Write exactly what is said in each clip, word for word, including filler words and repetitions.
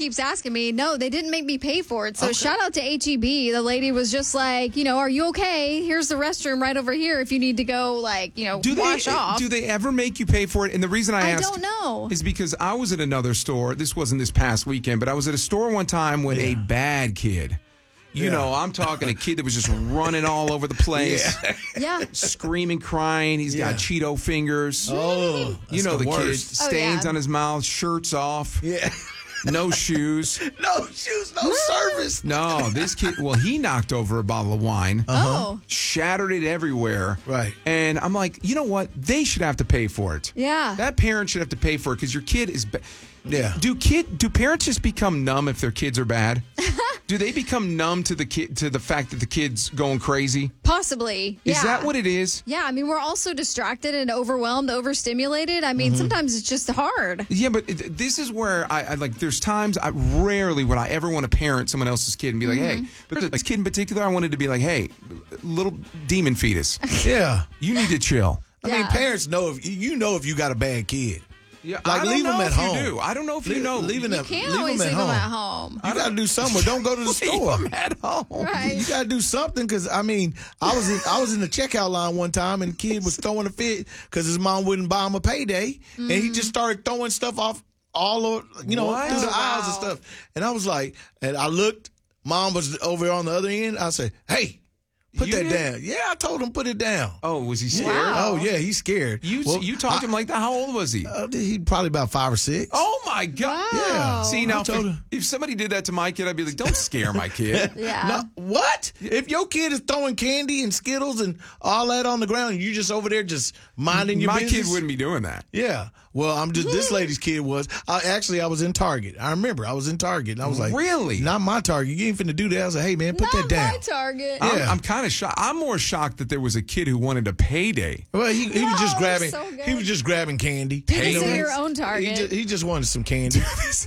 keeps asking me. No, they didn't make me pay for it. So Okay. shout out to H E B. The lady was just like, you know, are you okay? Here's the restroom right over here if you need to go, like, you know, Do wash they, off. Do they ever make you pay for it? And the reason I, I asked don't know. is because I was at another store. This wasn't this past weekend, but I was at a store one time with a bad kid. You Yeah. know, I'm talking a kid that was just running all over the place, Yeah. screaming, crying. He's Yeah. got Cheeto fingers. Oh, you that's know the, kid, worst. Oh, stains yeah. on his mouth, shirts off, Yeah. no shoes. No shoes, no service. No, this kid, well, he knocked over a bottle of wine. Oh, Shattered it everywhere. Right. And I'm like, you know what? They should have to pay for it. yeah. That parent should have to pay for it because your kid is. Ba- Yeah. Do kid? Do parents just become numb if their kids are bad? Do they become numb to the kid to the fact that the kid's going crazy? Possibly. Is yeah. that what it is? Yeah, I mean, we're all so distracted and overwhelmed, overstimulated. I mean, sometimes it's just hard. Yeah, but it, this is where I, I like. There's times I rarely would I ever want to parent someone else's kid and be like, hey, but this kid in particular, I wanted to be like, hey, little demon fetus, Yeah. you need to chill. I mean, Yeah. parents know if you know if you got a bad kid. Yeah, Like, I don't leave know them at if home. You do. I don't know if you Leave- know. leaving You them, can't leave always them at leave home. them at home. You got to do something. Don't go to the store. Leave them at home. Right. You got to do something because I mean, I was in I was in the checkout line one time and the kid was throwing a fit because his mom wouldn't buy him a payday, and he just started throwing stuff off all over, you know, What? through the Oh, aisles and wow. stuff. And I was like, and I looked, mom was over on the other end. I said, hey. Put You that did? down. Yeah, I told him put it down. Oh, was he scared? Wow. Oh yeah, he's scared. You Well, you talked to him like that? How old was he? Uh, he probably about five or six. Oh my God! Yeah. See I now, told if, her. if somebody did that to my kid, I'd be like, "Don't scare my kid." Yeah. No, what? If your kid is throwing candy and Skittles and all that on the ground, and you just over there just minding your my business? kid wouldn't be doing that. Yeah. Well, I'm just this lady's kid was. I, actually, I was in Target. I remember I was in Target, and I was like, Really? Not my Target. You ain't finna do that." I was like, "Hey, man, put Not that down." my target. I'm, Yeah. I'm kind of shocked. I'm more shocked that there was a kid who wanted a payday. Well, he, he was just No, grabbing. so good. he was just grabbing candy. You can Hey, say man. your own He target. just, he just wanted some candy.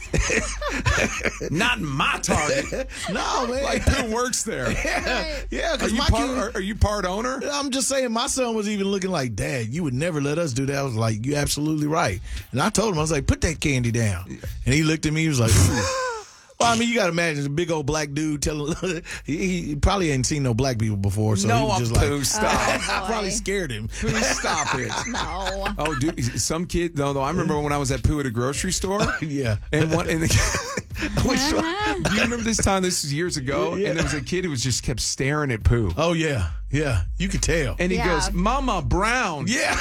Not my target. No, man. Like who works there? Right. yeah, Are because you my part? kid. Are, are you part owner? I'm just saying, my son was even looking like, "Dad, you would never let us do that." I was like, "You're absolutely right." And I told him, I was like, "Put that candy down." And he looked at me, he was like, "Ooh." Well, I mean, you got to imagine a big old black dude telling, he, he probably ain't seen no black people before. So he No, was I'm just like, poo. Stop. I probably scared him. Pooh, stop it. No. Oh, dude, some kid. No, no. I remember when I was at Pooh at a grocery store. Yeah. And one, and the, which one? Do you remember this time? This was years ago, Yeah. and there was a kid who was just kept staring at Pooh, Oh, yeah. Yeah. You could tell. and he Yeah. goes, "Mama Brown." yeah.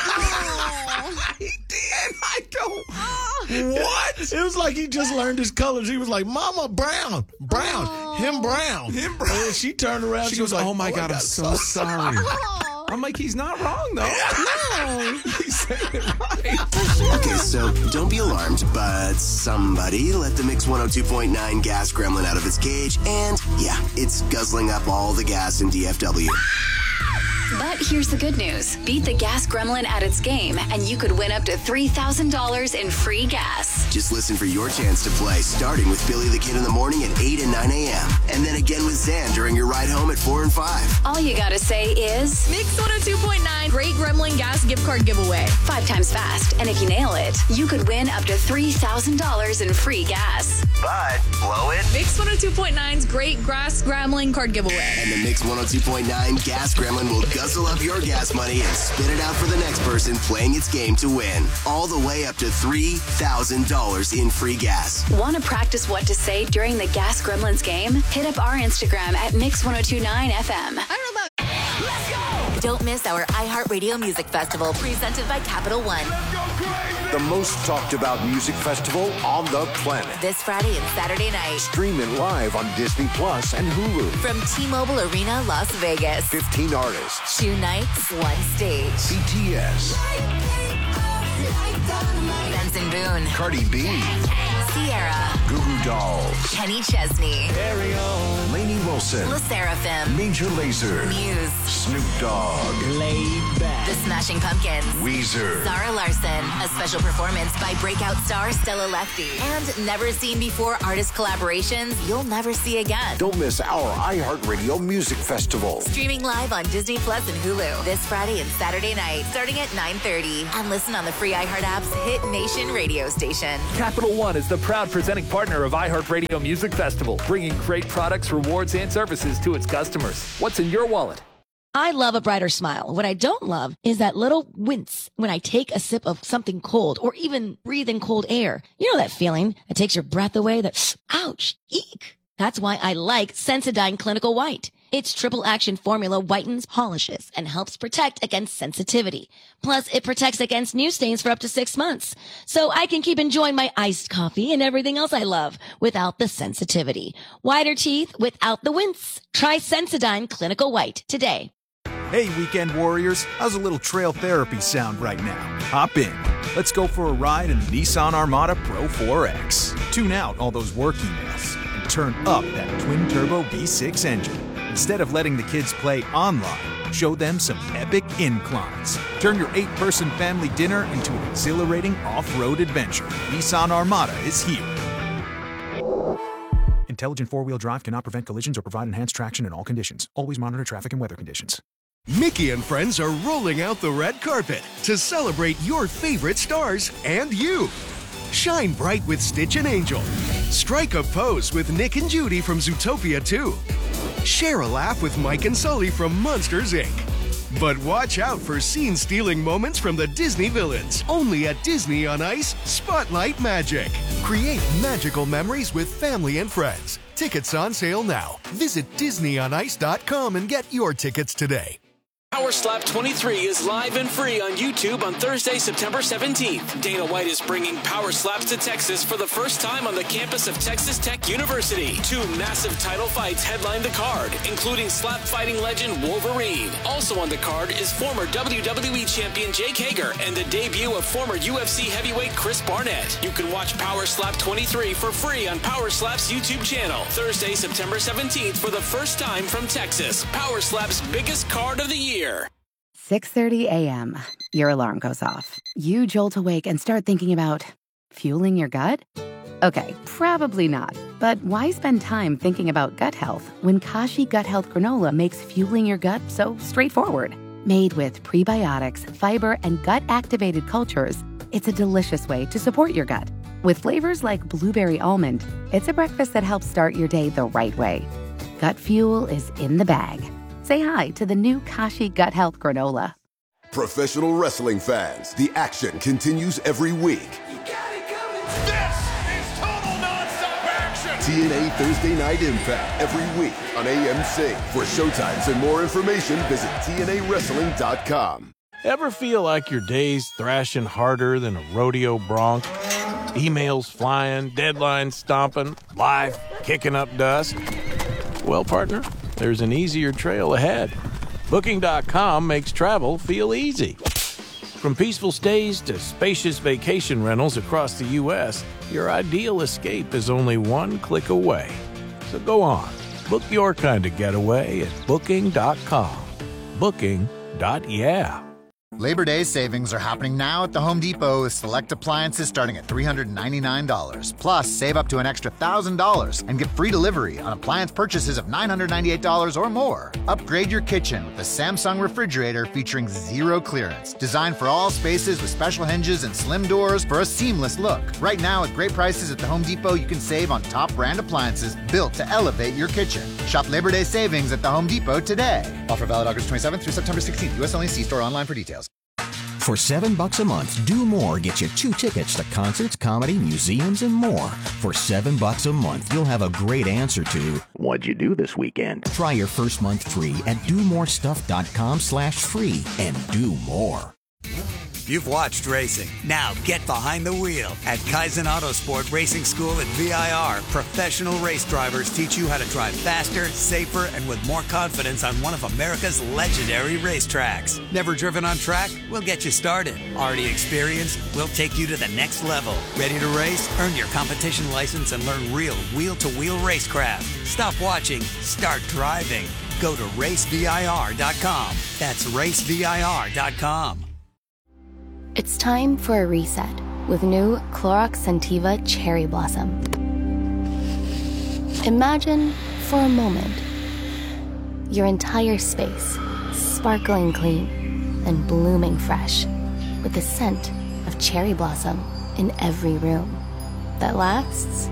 he did. I go, what? It was like he just learned his colors. He was like, "Mama Brown. Brown. Him Brown. Him Brown. And she turned around. She, She, goes, was like, "Oh my God, I'm so sorry." Oh, I'm like, he's not wrong though. no. He's saying it right. Okay, so don't be alarmed, but somebody let the Mix one oh two point nine gas gremlin out of its cage, and yeah, it's guzzling up all the gas in D F W. But here's the good news. Beat the gas gremlin at its game, and you could win up to three thousand dollars in free gas. Just listen for your chance to play, starting with Billy the Kid in the morning at eight and nine a.m., and then again with Zan during your ride home at four and five. All you gotta say is Mix one oh two point nine Great Gremlin Gas Gift Card Giveaway. five times fast, and if you nail it, you could win up to three thousand dollars in free gas. But blow it, Mix one oh two point nine's Great Grass Gremlin Card Giveaway. and the Mix one oh two point nine gas gremlin will guzzle up your gas money and spit it out for the next person playing its game to win. All the way up to three thousand dollars in free gas. Want to practice what to say during the Gas Gremlins game? Hit up our Instagram at Mix one oh two nine F M. I don't know about. Don't miss our iHeartRadio Music Festival presented by Capital One. The most talked about music festival on the planet. This Friday and Saturday night Stream it live on Disney Plus and Hulu. from T-Mobile Arena, Las Vegas. fifteen artists. Two nights, one stage. B T S, Benson Boone, Cardi B, Sierra, Goo Goo Dolls, Kenny Chesney, Very own Lainey Wilson, La Seraphim, Major Lazer, Muse, Snoop Dogg, Laid Back, The Smashing Pumpkins, Weezer, Zara Larson, a special performance by breakout star Stella Lefty, and never seen before artist collaborations you'll never see again. Don't miss our iHeartRadio Music Festival. Streaming live on Disney Plus and Hulu this Friday and Saturday night, starting at nine thirty. And listen on the free iHeart app's Hit Nation radio station. Capital One is the proud presenting partner of iHeartRadio Music Festival, bringing great products, rewards, and services to its customers. What's in your wallet? I love a brighter smile. What I don't love is that little wince when I take a sip of something cold or even breathe in cold air. You know that feeling that takes your breath away, that ouch, eek. That's why I like Sensodyne Clinical White. Its triple action formula whitens, polishes, and helps protect against sensitivity. Plus, it protects against new stains for up to six months. So I can keep enjoying my iced coffee and everything else I love without the sensitivity. Whiter teeth without the wince. Try Sensodyne Clinical White today. Hey, weekend warriors, how's a little trail therapy sound right now? Hop in. Let's go for a ride in the Nissan Armada Pro four X. Tune out all those work emails and turn up that twin-turbo V six engine. Instead of letting the kids play online, show them some epic inclines. Turn your eight-person family dinner into an exhilarating off-road adventure. Nissan Armada is here. Intelligent four-wheel drive cannot prevent collisions or provide enhanced traction in all conditions. Always monitor traffic and weather conditions. Mickey and friends are rolling out the red carpet to celebrate your favorite stars and you. Shine bright with Stitch and Angel. Strike a pose with Nick and Judy from Zootopia two. Share a laugh with Mike and Sully from Monsters, Incorporated. But watch out for scene-stealing moments from the Disney villains. Only at Disney on Ice Spotlight Magic. Create magical memories with family and friends. Tickets on sale now. Visit Disney on Ice dot com and get your tickets today. Power Slap twenty-three is live and free on YouTube on Thursday, September seventeenth. Dana White is bringing Power Slaps to Texas for the first time on the campus of Texas Tech University. Two massive title fights headline the card, including slap fighting legend Wolverine. Also on the card is former W W E champion Jake Hager and the debut of former U F C heavyweight Chris Barnett. You can watch Power Slap twenty-three for free on Power Slap's YouTube channel. Thursday, September seventeenth for the first time from Texas. Power Slap's biggest card of the year. six thirty a.m. Your alarm goes off. You jolt awake and start thinking about fueling your gut? Okay, probably not. But why spend time thinking about gut health when Kashi Gut Health Granola makes fueling your gut so straightforward? Made with prebiotics, fiber, and gut-activated cultures, it's a delicious way to support your gut. With flavors like blueberry almond, it's a breakfast that helps start your day the right way. Gut fuel is in the bag. Say hi to the new Kashi Gut Health Granola. Professional wrestling fans, the action continues every week. You got it coming. This is total nonstop action. T N A Thursday Night Impact every week on A M C. For showtimes and more information, visit T N A wrestling dot com. Ever feel like your day's thrashing harder than a rodeo bronc? Emails flying, deadlines stomping, life kicking up dust? Well, partner, there's an easier trail ahead. Booking dot com makes travel feel easy. From peaceful stays to spacious vacation rentals across the U S, your ideal escape is only one click away. So go on, book your kind of getaway at Booking dot com. Booking. Yeah. Labor Day savings are happening now at the Home Depot with select appliances starting at three hundred ninety-nine dollars. Plus, save up to an extra one thousand dollars and get free delivery on appliance purchases of nine hundred ninety-eight dollars or more. Upgrade your kitchen with the Samsung refrigerator featuring zero clearance. Designed for all spaces with special hinges and slim doors for a seamless look. Right now, at great prices at the Home Depot, you can save on top brand appliances built to elevate your kitchen. Shop Labor Day savings at the Home Depot today. Offer valid August twenty-seventh through September sixteenth. U S only. See store online for details. For seven bucks a month, Do More gets you two tickets to concerts, comedy, museums, and more. For seven bucks a month, you'll have a great answer to what'd you do this weekend? Try your first month free at do more stuff dot com slash free and do more. you've watched racing. Now get behind the wheel. At Kaizen Autosport Racing School at V I R, professional race drivers teach you how to drive faster, safer, and with more confidence on one of America's legendary racetracks. Never driven on track? We'll get you started. Already experienced? We'll take you to the next level. Ready to race? Earn your competition license and learn real wheel-to-wheel racecraft. Stop watching. Start driving. Go to race V I R dot com. That's race V I R dot com. It's time for a reset with new Clorox Scentiva Cherry Blossom. Imagine for a moment your entire space sparkling clean and blooming fresh with the scent of cherry blossom in every room that lasts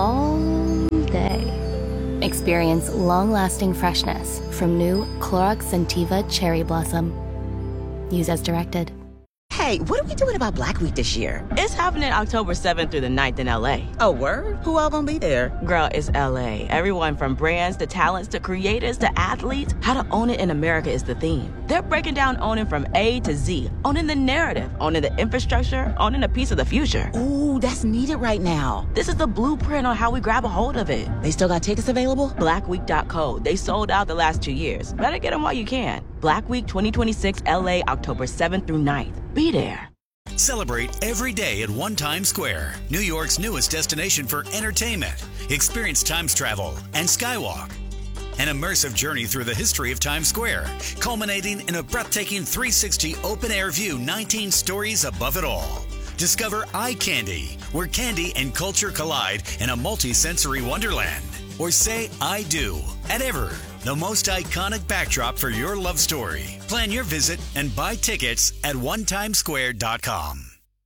all day. Experience long-lasting freshness from new Clorox Scentiva Cherry Blossom. Use as directed. Hey, what are we doing about Black Week this year? It's happening October seventh through the ninth in L A. Oh, word? Who all gonna be there? Girl, it's L A. Everyone from brands to talents to creators to athletes. How to own it in America is the theme. They're breaking down owning from A to Z. Owning the narrative, owning the infrastructure, owning a piece of the future. Ooh, that's needed right now. This is the blueprint on how we grab a hold of it. They still got tickets available? black week dot co. They sold out the last two years. Better get them while you can. Black Week twenty twenty-six L A, October seventh through ninth. Be there. Celebrate every day at One Times Square, New York's newest destination for entertainment. Experience Times Travel and Skywalk. An immersive journey through the history of Times Square, culminating in a breathtaking three sixty open-air view, nineteen stories above it all. Discover Eye Candy, where candy and culture collide in a multi-sensory wonderland. Or say I do at Ever, the most iconic backdrop for your love story. Plan your visit and buy tickets at one times square dot com.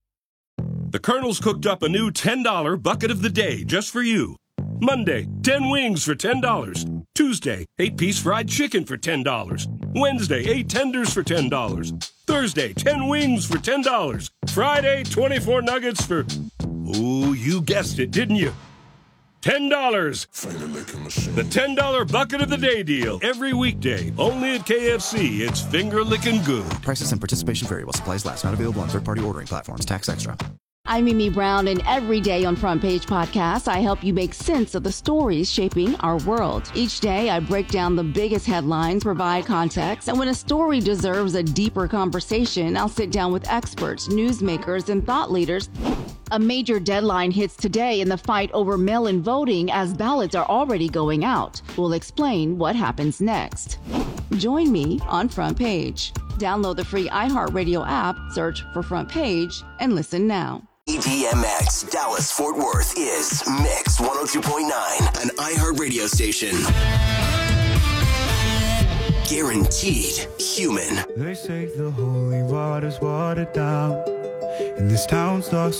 The Colonel's cooked up a new ten dollar bucket of the day just for you. Monday, ten wings for ten dollars. Tuesday, eight piece fried chicken for ten dollars. Wednesday, eight tenders for ten dollars. Thursday, ten wings for ten dollars. Friday, twenty-four nuggets for... Ooh, you guessed it, didn't you? ten dollars. The ten dollar bucket of the day deal. Every weekday. Only at K F C. It's finger-licking good. Prices and participation vary while supplies last. Not available on third-party ordering platforms. Tax extra. I'm Mimi Brown, and every day on Front Page Podcast, I help you make sense of the stories shaping our world. Each day, I break down the biggest headlines, provide context, and when a story deserves a deeper conversation, I'll sit down with experts, newsmakers, and thought leaders. A major deadline hits today in the fight over mail-in voting as ballots are already going out. We'll explain what happens next. Join me on Front Page. Download the free iHeartRadio app, search for Front Page, and listen now. E D M X Dallas Fort Worth is Mix one oh two point nine, an iHeartRadio station. Guaranteed human. They say the holy water's watered down, and this town starts